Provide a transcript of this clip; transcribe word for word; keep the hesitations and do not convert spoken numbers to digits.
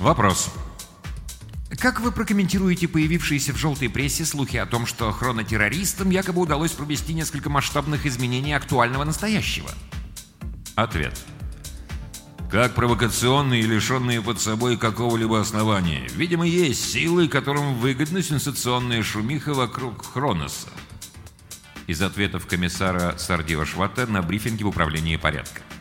Вопрос. Как вы прокомментируете появившиеся в желтой прессе слухи о том, что хронотеррористам якобы удалось провести несколько масштабных изменений актуального настоящего? Ответ. Как провокационные и лишенные под собой какого-либо основания. Видимо, есть силы, которым выгодна сенсационная шумиха вокруг Хроноса. Из ответов комиссара Сардива Швата на брифинге в управлении порядка.